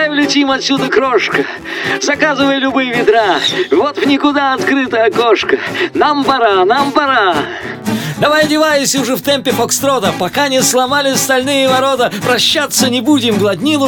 Давай влетим отсюда, крошка. Заказывай любые ведра. Вот в никуда открыто окошко. Нам пора, нам пора. Давай одевайся уже в темпе фокстрота, пока не сломали стальные ворота. Прощаться не будем, глотни